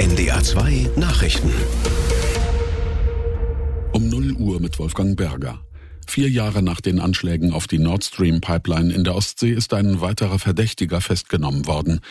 NDR 2 Nachrichten. Um 0 Uhr mit Wolfgang Berger. 4 Jahre nach den Anschlägen auf die Nord Stream Pipeline in der Ostsee ist ein weiterer Verdächtiger festgenommen worden.